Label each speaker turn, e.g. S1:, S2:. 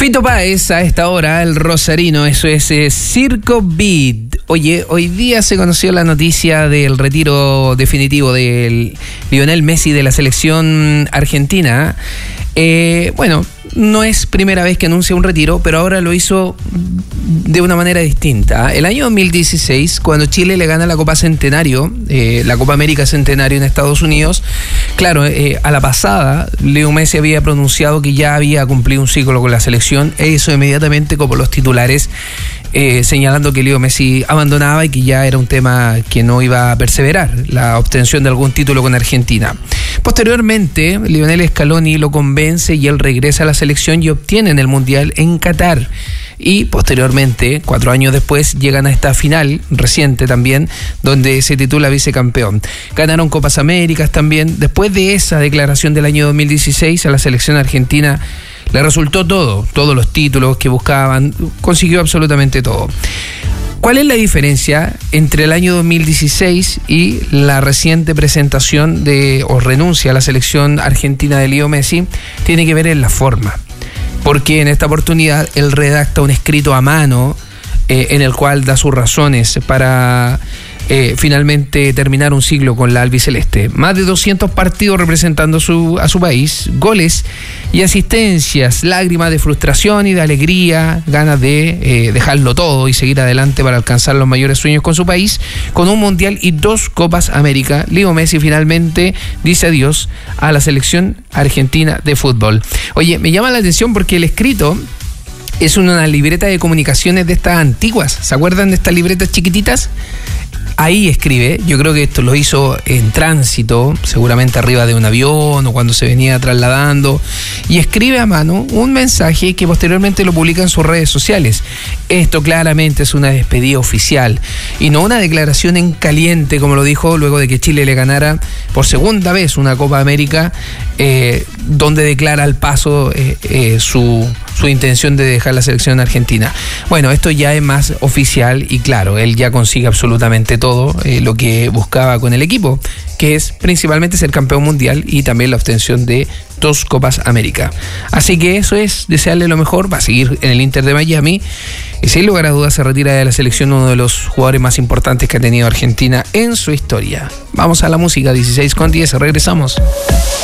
S1: Fito Páez a esta hora, el rosarino, eso es Circo Beat. Oye, hoy día se conoció la noticia del retiro definitivo de Lionel Messi de la selección argentina. Bueno, no es primera vez que anuncia un retiro, pero ahora lo hizo de una manera distinta. El año 2016, cuando Chile le gana la Copa Centenario, la Copa América Centenario en Estados Unidos, claro, a la pasada, Leo Messi había pronunciado que ya había cumplido un ciclo con la selección, e hizo inmediatamente como los titulares, señalando que Leo Messi abandonaba y que ya era un tema que no iba a perseverar, la obtención de algún título con Argentina. Posteriormente, Lionel Scaloni lo convence y él regresa a la selección y obtienen el Mundial en Qatar. Y posteriormente, 4 años después, llegan a esta final reciente también, donde se titula vicecampeón. Ganaron Copas Américas también. Después de esa declaración del año 2016, a la selección argentina le resultó todo, todos los títulos que buscaban, consiguió absolutamente todo. ¿Cuál es la diferencia entre el año 2016 y la reciente presentación o renuncia a la selección argentina de Leo Messi? Tiene que ver en la forma, porque en esta oportunidad él redacta un escrito a mano en el cual da sus razones para finalmente terminar un siglo con la albiceleste. Más de 200 partidos representando a su país, goles y asistencias, lágrimas de frustración y de alegría, ganas de dejarlo todo y seguir adelante para alcanzar los mayores sueños con su país, con un Mundial y 2 Copas América. Leo Messi finalmente dice adiós a la selección argentina de fútbol. Oye, me llama la atención porque el escrito es una libreta de comunicaciones de estas antiguas. ¿Se acuerdan de estas libretas chiquititas? Ahí escribe, yo creo que esto lo hizo en tránsito, seguramente arriba de un avión o cuando se venía trasladando, y escribe a mano un mensaje que posteriormente lo publica en sus redes sociales. Esto claramente es una despedida oficial y no una declaración en caliente, como lo dijo luego de que Chile le ganara por segunda vez una Copa América, donde declara al paso su intención de dejar la selección argentina. Bueno, esto ya es más oficial y claro, él ya consigue absolutamente todo lo que buscaba con el equipo, que es principalmente ser campeón mundial y también la obtención de 2 Copas América. Así que eso es desearle lo mejor. Va a seguir en el Inter de Miami y sin lugar a dudas se retira de la selección uno de los jugadores más importantes que ha tenido Argentina en su historia. Vamos a la música, 16:10, regresamos.